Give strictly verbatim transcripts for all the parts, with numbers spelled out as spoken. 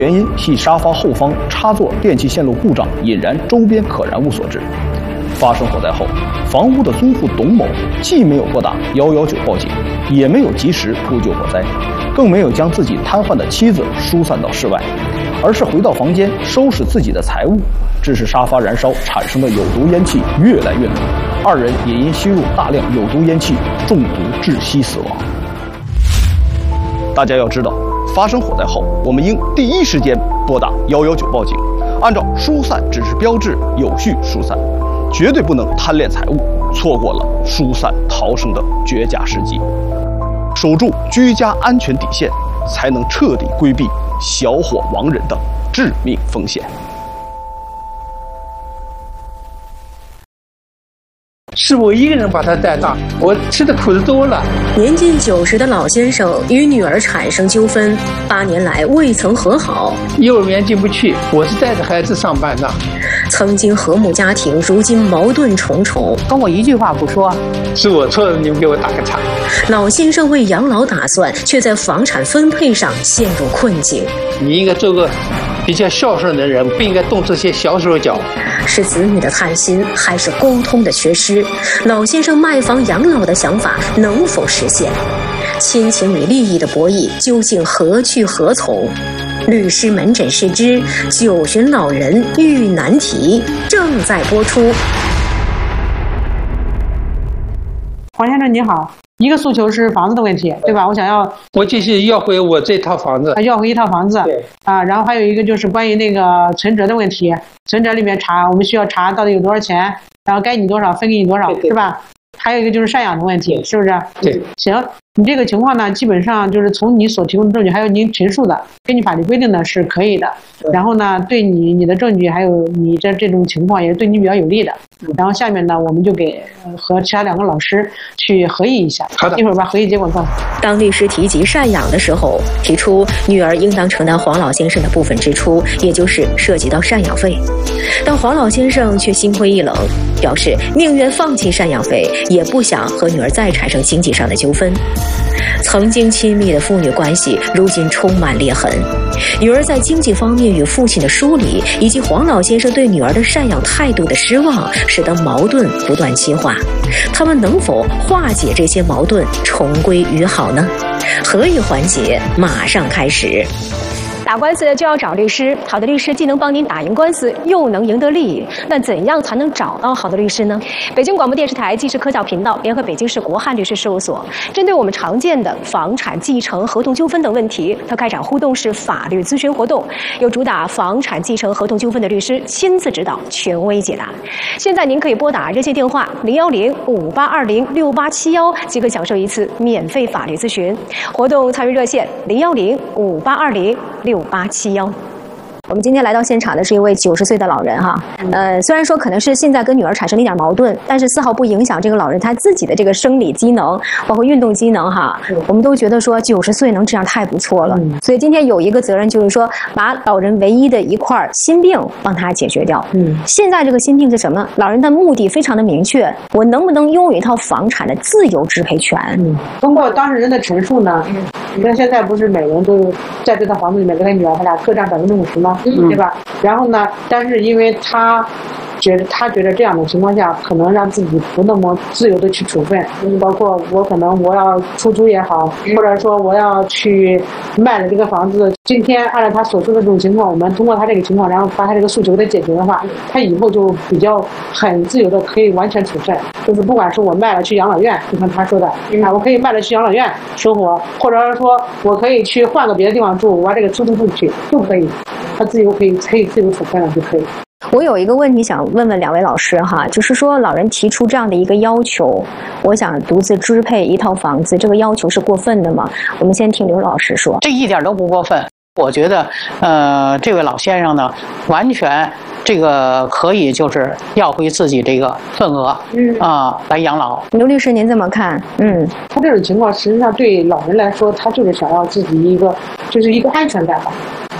原因系沙发后方插座电气线路故障引燃周边可燃物所致。发生火灾后，房屋的租户董某既没有拨打一一九报警，也没有及时扑救火灾，更没有将自己瘫痪的妻子疏散到室外，而是回到房间收拾自己的财物，致使沙发燃烧产生的有毒烟气越来越浓，二人也因吸入大量有毒烟气中毒窒息死亡。大家要知道，发生火灾后，我们应第一时间拨打一一九报警，按照疏散指示标志有序疏散，绝对不能贪恋财物，错过了疏散逃生的绝佳时机。守住居家安全底线，才能彻底规避小火亡人的致命风险。 是我一个人把他带大，我吃的苦的多了。 年近九十的老先生与女儿产生纠纷，八年来未曾和好。 幼儿园进不去，我是带着孩子上班的。 曾经和睦家庭，如今矛盾重重。 跟我一句话不说， 是我错了，你们给我打个岔。 老先生为养老打算，却在房产分配上陷入困境。 你应该做个比较孝顺的人，不应该动这些小手脚。 是子女的贪心，还是沟通的缺失？老先生卖房养老的想法能否实现？亲情与利益的博弈究竟何去何从？律师门诊试之九旬老人遇难题正在播出。 黄先生你好，一个诉求是房子的问题，对吧？我想要， 我就是要回我这套房子， 要回一套房子， 对啊，然后还有一个就是关于那个存折的问题，存折里面查，我们需要查到底有多少钱，然后该你多少分给你多少，是吧？还有一个就是赡养的问题，是不是？ 对， 行，你这个情况呢，基本上就是从你所提供的证据，还有您陈述的，根据法律规定呢是可以的。然后呢，对你你的证据还有你这这种情况也是对你比较有利的。然后下面呢，我们就给和其他两个老师去合议一下。 好的， 一会儿把合议结果告诉你。 当律师提及赡养的时候，提出女儿应当承担黄老先生的部分支出，也就是涉及到赡养费。但黄老先生却心灰意冷，表示宁愿放弃赡养费，也不想和女儿再产生经济上的纠纷。曾经亲密的父女关系，如今充满裂痕。女儿在经济方面与父亲的疏离，以及黄老先生对女儿的赡养态度的失望，使得矛盾不断激化。他们能否化解这些矛盾，重归于好呢？合议环节马上开始。 打官司就要找律师，好的律师既能帮您打赢官司，又能赢得利益。那怎样才能找到好的律师呢？北京广播电视台纪实科教频道联合北京市国汉律师事务所，针对我们常见的房产继承、合同纠纷等问题，它开展互动式法律咨询活动，由主打房产继承、合同纠纷的律师亲自指导，权威解答。现在您可以拨打热线电话零幺零五八二零六八七幺，即可享受一次免费法律咨询。活动参与热线零幺零五八二零六八七幺。我们今天来到现场的是一位九十岁的老人哈，呃，虽然说可能是现在跟女儿产生了一点矛盾，但是丝毫不影响这个老人他自己的这个生理机能，包括运动机能哈。我们都觉得说九十岁能这样太不错了，嗯、所以今天有一个责任就是说，把老人唯一的一块心病帮他解决掉。嗯，现在这个心病是什么？老人的目的非常的明确，我能不能拥有一套房产的自由支配权？ 嗯，通过当事人的陈述呢，你看现在不是每人都在这套房子里面跟他女儿他俩各占百分之五十吗？嗯，对吧？然后呢，但是因为他觉得他觉得这样的情况下，可能让自己不那么自由的去处分，嗯、包括我可能我要出租也好，嗯、或者说我要去卖了这个房子。今天按照他所说的这种情况，我们通过他这个情况，然后把他这个诉求给解决的话，他以后就比较很自由的可以完全处分，就是不管是我卖了去养老院，就像他说的，嗯、啊，我可以卖了去养老院生活，或者是说我可以去换个别的地方住，我把这个出租出去都可以。他自由可以可以自由处分了就可以。 我有一个问题想问问两位老师哈，就是说老人提出这样的一个要求，我想独自支配一套房子，这个要求是过分的吗？我们先听刘老师说。 这一点都不过分，我觉得，呃，这位老先生呢，完全这个可以就是要回自己这个份额，嗯啊、呃，来养老。 刘律师您怎么看？嗯， 他这种情况实际上对老人来说，他就是想要自己一个就是一个安全感吧。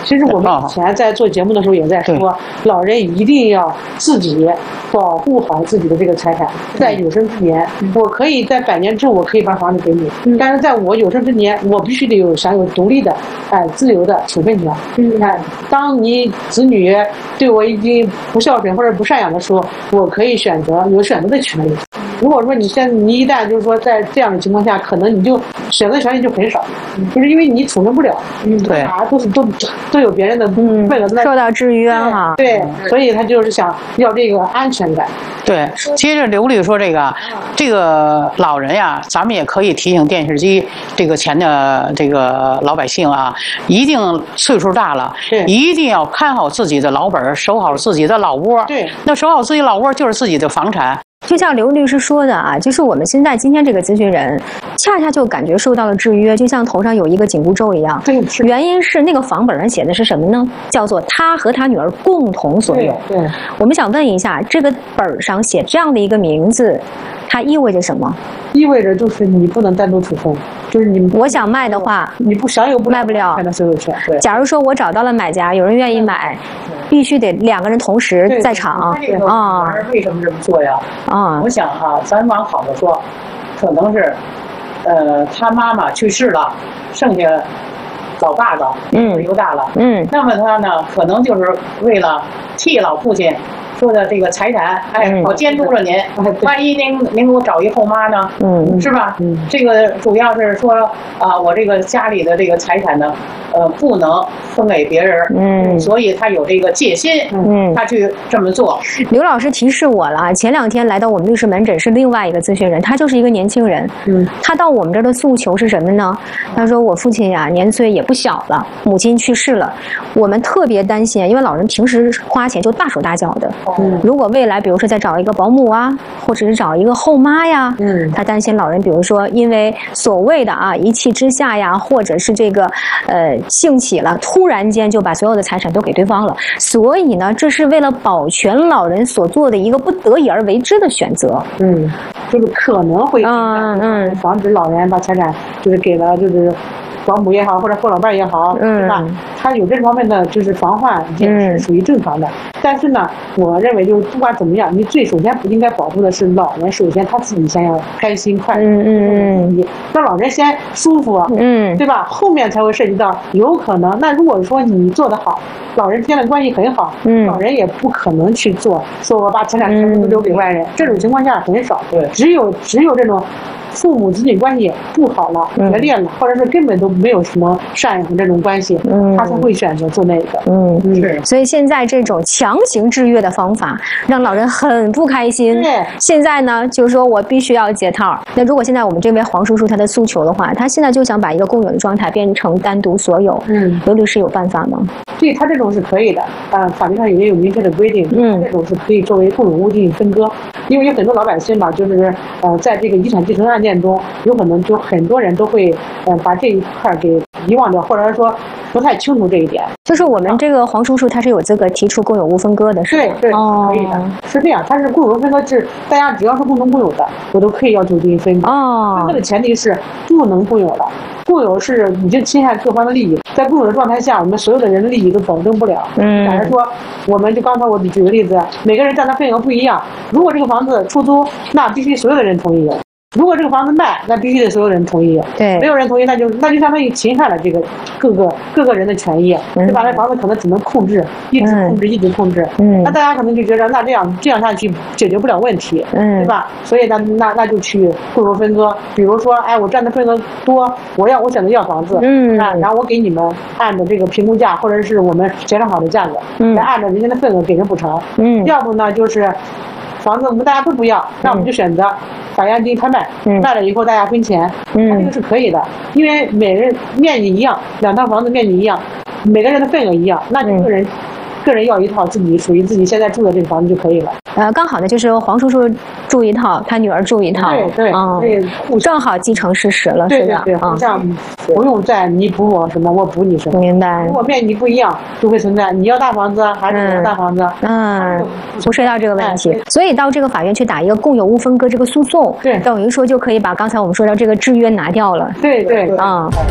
其实我们以前在做节目的时候也在说，老人一定要自己保护好自己的这个财产，在有生之年，我可以在百年之后我可以把房子给你，但是在我有生之年，我必须得有享有独立的、哎自由的处分权。哎，当你子女对我已经不孝顺或者不赡养的时候，我可以选择有选择的权利。如果说你现你一旦就是说在这样的情况下，可能你就选择权利就很少，就是因为你处分不了，嗯，对，啊，都是都都有别人的份额在受到制约哈， 对，所以他就是想要这个安全感。 对，接着刘律说这个这个老人呀，咱们也可以提醒电视机这个前的这个老百姓啊，一定岁数大了，一定要看好自己的老本，守好自己的老窝。 对， 那守好自己老窝就是自己的房产。 就像刘律师说的啊，就是我们现在今天这个咨询人，恰恰就感觉受到了制约，就像头上有一个紧箍咒一样。 对， 原因是那个房本上写的是什么呢？叫做他和他女儿共同所有。 对，对我们想问一下，这个本上写这样的一个名字，它意味着什么？ 意味着就是你不能单独处分，就是你我想卖的话， 你不享有不卖不了的所有权。对， 假如说我找到了买家，有人愿意买，必须得两个人同时在场啊。为什么这么做呀？啊，我想哈、啊，咱往好的说，可能是，呃，他妈妈去世了，剩下老爸爸嗯留大了，嗯，那么他呢，可能就是为了替老父亲。说的这个财产，哎，我监督着您，万一您您给我找一后妈呢，嗯，是吧？嗯，这个主要是说啊，我这个家里的这个财产呢，呃，不能分给别人，嗯，所以他有这个戒心，嗯，他去这么做。 刘老师提示我了，前两天来到我们律师门诊是另外一个咨询人，他就是一个年轻人，嗯，他到我们这儿的诉求是什么呢？他说我父亲呀年岁也不小了，母亲去世了，我们特别担心，因为老人平时花钱就大手大脚的。嗯，如果未来比如说再找一个保姆啊，或者是找一个后妈呀，嗯，他担心老人比如说因为所谓的啊一气之下呀，或者是这个呃兴起了，突然间就把所有的财产都给对方了，所以呢，这是为了保全老人所做的一个不得已而为之的选择。 嗯，就是可能会嗯嗯防止老人把财产就是给了就是保姆也好，或者后老伴也好，嗯，是吧？他有这方面的就是防范，也是属于正常的。嗯、但是呢，我认为就是不管怎么样，你最首先不应该保护的是老人，首先他自己先要开心快乐，嗯嗯嗯，让老人先舒服，嗯，对吧？后面才会涉及到有可能。那如果说你做得好，老人之间的关系很好，嗯，老人也不可能去做，说我把财产全部都留给外人，嗯、这种情况下很少。对，只有只有这种。父母子女关系不好了，决裂了，或者是根本都没有什么赡养这种关系，嗯，他才会选择做那个。 嗯，是。所以现在这种强行制约的方法，让老人很不开心。 对。 现在呢，就是说我必须要解套。那如果现在我们这位黄叔叔他的诉求的话，他现在就想把一个共有的状态变成单独所有。嗯。刘律师有办法吗？ 对他这种是可以的，啊，法律上也有明确的规定，嗯，这种是可以作为共有物进行分割。因为有很多老百姓嘛，就是呃，在这个遗产继承案件中，有可能就很多人都会嗯、呃、把这一块给遗忘掉，或者说不太清楚这一点。 就是我们这个黄叔叔他是有资格提出共有物分割的，是吧？ 对对，哦、可以的，是这样。他是共有物分割制，大家只要是共同共有的，我都可以要求进行分割。哦，分割的前提是不能共有了。共有是已经侵害各方的利益，在共有的状态下，我们所有的人的利益都保证不了。嗯，假如说，我们就刚才我举个例子，每个人占的份额不一样，如果这个房子出租，那必须所有的人同意；如果这个房子卖，那必须得所有人同意。 对， 没有人同意，那就那就相当于侵害了这个各个各个人的权益，对吧？那房子可能只能控制，一直控制，一直控制。嗯，那大家可能就觉得，那这样这样下去解决不了问题，嗯，对吧？所以呢，那那就去共有分割。比如说，哎，我占的份额多，我要我选择要房子，嗯，啊，然后我给你们按照这个评估价，或者是我们协商好的价格，嗯，来按照人家的份额给人补偿。嗯，要不呢就是。房子我们大家都不要，那我们就选择法院进行拍卖，嗯、卖了以后大家分钱，嗯，这个是可以的，因为每人面积一样，两套房子面积一样，每个人的份额一样，那就个人。嗯个人要一套自己属于自己现在住的这个房子就可以了。 呃，刚好呢，就是黄叔叔住一套，他女儿住一套， 对对， 嗯，正好继承事实了， 对对对，互相不用再你补我什么，我补你什么。 明白。 如果面积不一样，就会存在你要大房子还是我要大房子， 嗯，不涉及到这个问题，所以到这个法院去打一个共有物分割这个诉讼， 对， 等于说就可以把刚才我们说到这个制约拿掉了。 对对， 啊。嗯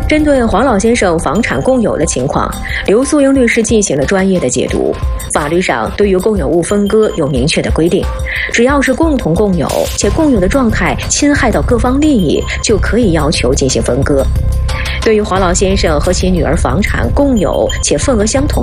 针对黄老先生房产共有的情况，刘素英律师进行了专业的解读。法律上对于共有物分割有明确的规定，只要是共同共有，且共有的状态侵害到各方利益，就可以要求进行分割。对于黄老先生和其女儿房产共有且份额相同